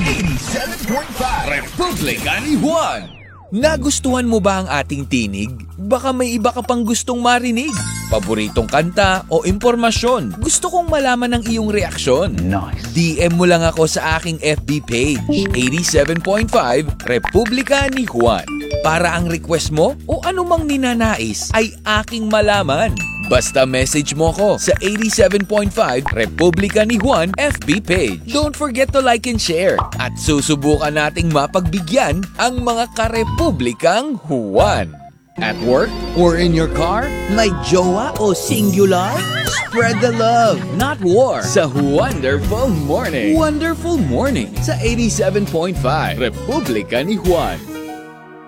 87.5 Republika ni Juan. Nagustuhan mo ba ang ating tinig? Baka may iba ka pang gustong marinig. Paboritong kanta o impormasyon. Gusto kong malaman ang iyong reaksyon. Nice. DM mo lang ako sa aking FB page, 87.5 Republika ni Juan. Para ang request mo o anumang ninanais ay aking malaman. Basta message mo ko sa 87.5 Republika ni Juan FB page. Don't forget to like and share. At susubukan nating mapagbigyan ang mga karepublikang Juan. At work or in your car, may jowa o singular? Spread the love, not war, sa Wonderful Morning. Wonderful Morning sa 87.5 Republika ni Juan.